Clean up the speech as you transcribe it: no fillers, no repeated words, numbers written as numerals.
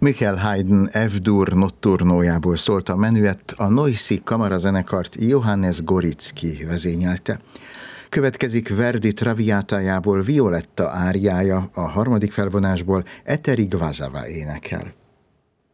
Michael Haydn F-dur notturnojából szólt a menüett, a Noisy kamarazenekart Johannes Goricki vezényelte. Következik Verdi Traviátájából Violetta áriája, a harmadik felvonásból Eteri Gvasava énekel.